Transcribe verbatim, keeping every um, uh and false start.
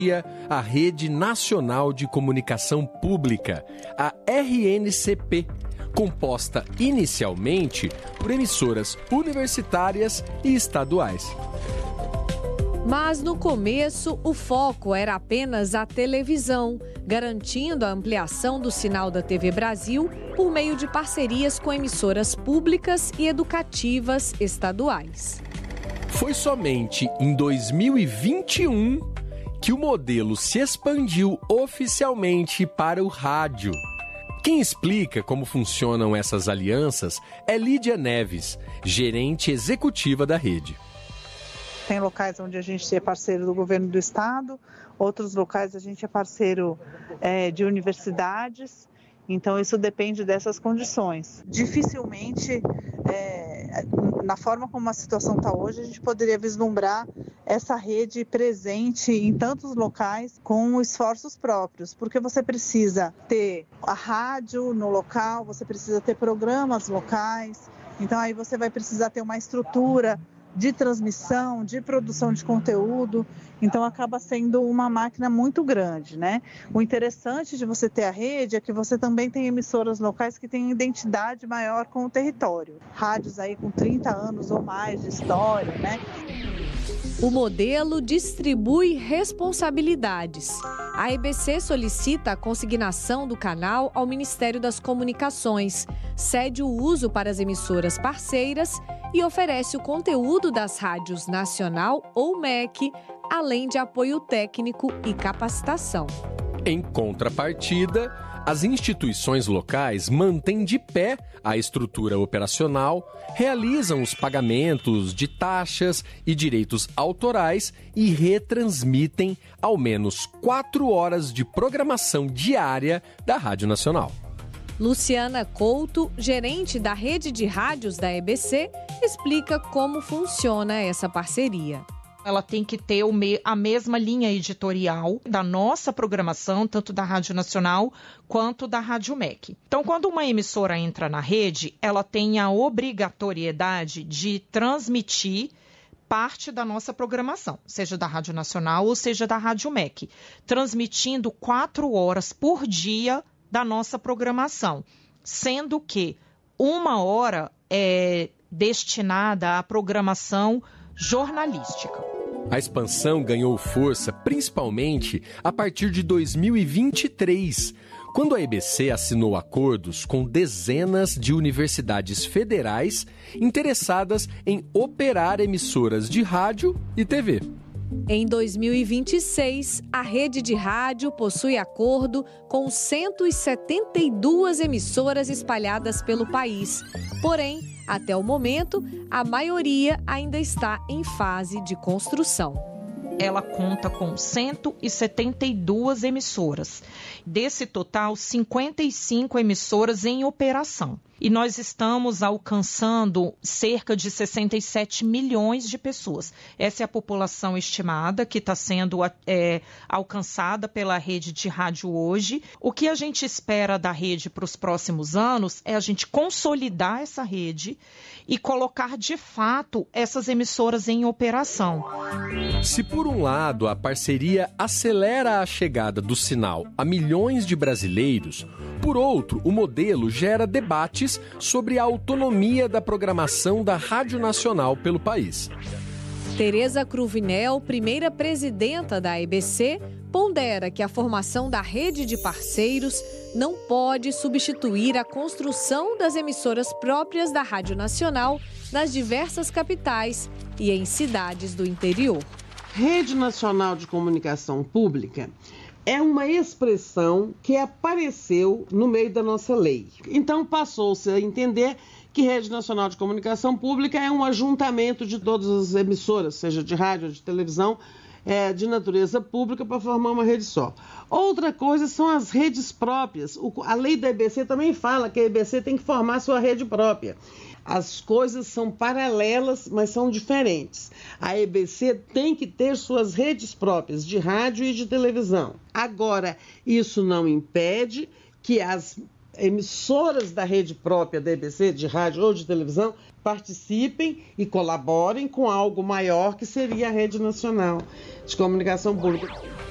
a Rede Nacional de Comunicação Pública, a R N C P, composta inicialmente por emissoras universitárias e estaduais. Mas no começo, o foco era apenas a televisão, garantindo a ampliação do sinal da T V Brasil por meio de parcerias com emissoras públicas e educativas estaduais. Foi somente em dois mil e vinte e um que o modelo se expandiu oficialmente para o rádio. Quem explica como funcionam essas alianças é Lídia Neves, gerente executiva da rede. Tem locais onde a gente é parceiro do governo do estado, outros locais a gente é parceiro é, de universidades, então isso depende dessas condições. Dificilmente, é, na forma como a situação está hoje, a gente poderia vislumbrar essa rede presente em tantos locais com esforços próprios, porque você precisa ter a rádio no local, você precisa ter programas locais, então aí você vai precisar ter uma estrutura de transmissão, de produção de conteúdo, então acaba sendo uma máquina muito grande, né? O interessante de você ter a rede é que você também tem emissoras locais que têm identidade maior com o território. Rádios aí com trinta anos ou mais de história, né? O modelo distribui responsabilidades. A E B C solicita a consignação do canal ao Ministério das Comunicações, cede o uso para as emissoras parceiras e oferece o conteúdo das rádios Nacional ou M E C, além de apoio técnico e capacitação. Em contrapartida, as instituições locais mantêm de pé a estrutura operacional, realizam os pagamentos de taxas e direitos autorais e retransmitem ao menos quatro horas de programação diária da Rádio Nacional. Luciana Couto, gerente da rede de rádios da E B C, explica como funciona essa parceria. Ela tem que ter o me- a mesma linha editorial da nossa programação, tanto da Rádio Nacional quanto da Rádio M E C. Então, quando uma emissora entra na rede, ela tem a obrigatoriedade de transmitir parte da nossa programação, seja da Rádio Nacional ou seja da Rádio M E C, transmitindo quatro horas por dia da nossa programação, sendo que uma hora é destinada à programação jornalística. A expansão ganhou força principalmente a partir de dois mil e vinte e três, quando a E B C assinou acordos com dezenas de universidades federais interessadas em operar emissoras de rádio e T V. Em dois mil e vinte e seis, a rede de rádio possui acordo com cento e setenta e duas emissoras espalhadas pelo país. Porém, até o momento, a maioria ainda está em fase de construção. Ela conta com cento e setenta e duas emissoras. Desse total, cinquenta e cinco emissoras em operação. E nós estamos alcançando cerca de sessenta e sete milhões de pessoas. Essa é a população estimada que está sendo é, alcançada pela rede de rádio hoje. O que a gente espera da rede para os próximos anos é a gente consolidar essa rede e colocar de fato essas emissoras em operação. Se por um lado a parceria acelera a chegada do sinal a milhões de brasileiros, por outro, o modelo gera debates sobre a autonomia da programação da Rádio Nacional pelo país. Tereza Cruvinel, primeira presidenta da E B C, pondera que a formação da rede de parceiros não pode substituir a construção das emissoras próprias da Rádio Nacional nas diversas capitais e em cidades do interior. Rede Nacional de Comunicação Pública é uma expressão que apareceu no meio da nossa lei. Então passou-se a entender que Rede Nacional de Comunicação Pública é um ajuntamento de todas as emissoras, seja de rádio ou de televisão, é, de natureza pública, para formar uma rede só. Outra coisa são as redes próprias. O, a lei da E B C também fala que a E B C tem que formar sua rede própria. As coisas são paralelas, mas são diferentes. A E B C tem que ter suas redes próprias de rádio e de televisão. Agora, isso não impede que as emissoras da rede própria da E B C, de rádio ou de televisão, participem e colaborem com algo maior que seria a Rede Nacional de Comunicação Pública.